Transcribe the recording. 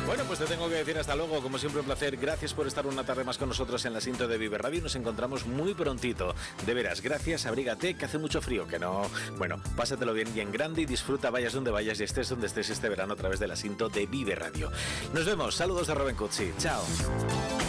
Bueno, pues te tengo que decir hasta luego. Como siempre, un placer. Gracias por estar una tarde más con nosotros en la Sinto de Vive Radio. Nos encontramos muy prontito. De veras, gracias. Abrígate, que hace mucho frío, que no. Bueno, pásatelo bien y en grande y disfruta, vayas donde vayas y estés donde estés este verano a través de la Sinto de Vive Radio. Nos vemos. Saludos de Rubén Cutsi. Chao.